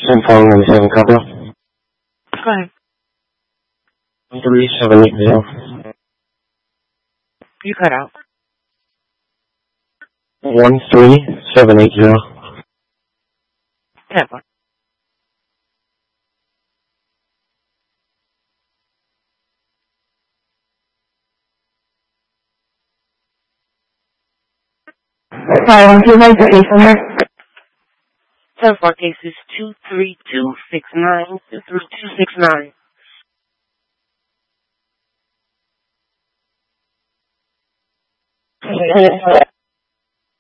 Same phone 97 Cobra. Go ahead. 13780. You cut out. 13780. Tampa. Sorry, won't you like the case number? 10-4 case is 23269. 23269.